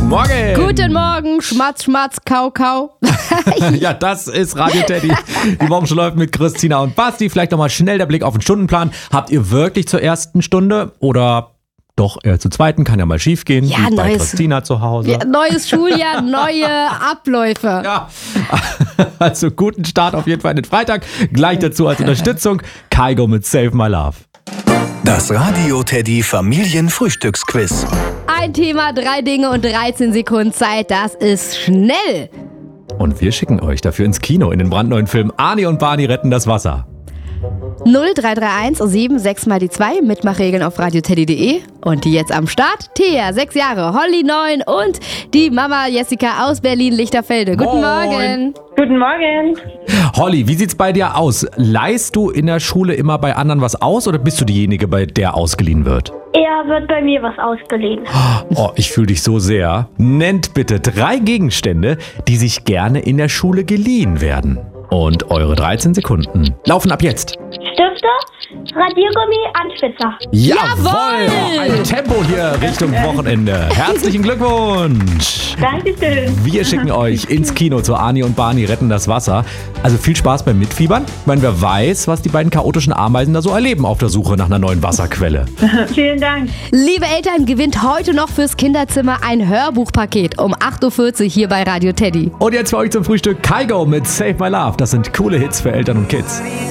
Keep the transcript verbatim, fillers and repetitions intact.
Morgen. Guten Morgen, Schmatz, Schmatz, Kau, Kau. Ja, das ist Radio Teddy. Die Woche schon läuft mit Christina und Basti. Vielleicht nochmal schnell der Blick auf den Stundenplan. Habt ihr wirklich zur ersten Stunde oder doch eher zur zweiten? Kann ja mal schief gehen. Ja, wie bei neues, Christina zu Hause. Ja, neues Schuljahr, neue Abläufe. Ja, also guten Start auf jeden Fall in den Freitag. Gleich dazu als Unterstützung Kaigo mit Save My Love. Das Radio Teddy Familienfrühstücksquiz. Ein Thema, drei Dinge und dreizehn Sekunden Zeit. Das ist schnell. Und wir schicken euch dafür ins Kino in den brandneuen Film Arnie und Barney retten das Wasser. null drei drei eins sieben sechs mal die zwei, Mitmachregeln auf radioteddy punkt de. Und die jetzt am Start, Thea, sechs Jahre, Holly, neun und die Mama Jessica aus Berlin-Lichterfelde. Guten Moin. Morgen. Guten Morgen. Holly, wie sieht's bei dir aus? Leihst du in der Schule immer bei anderen was aus oder bist du diejenige, bei der ausgeliehen wird? Er wird bei mir was ausgeliehen. Oh, ich fühle dich so sehr. Nennt bitte drei Gegenstände, die sich gerne in der Schule geliehen werden. Und eure dreizehn Sekunden laufen ab jetzt. Stifte, Radiergummi, Anspitzer. Jawohl! Ein Tempo hier Richtung Wochenende. Herzlichen Glückwunsch! Dankeschön. Wir schicken euch ins Kino zu Arnie und Barney retten das Wasser. Also viel Spaß beim Mitfiebern. Ich meine, wer weiß, was die beiden chaotischen Ameisen da so erleben auf der Suche nach einer neuen Wasserquelle. Vielen Dank. Liebe Eltern, gewinnt heute noch fürs Kinderzimmer ein Hörbuchpaket um acht Uhr vierzig hier bei Radio Teddy. Und jetzt für euch zum Frühstück Kaigo mit Save My Love. Das sind coole Hits für Eltern und Kids.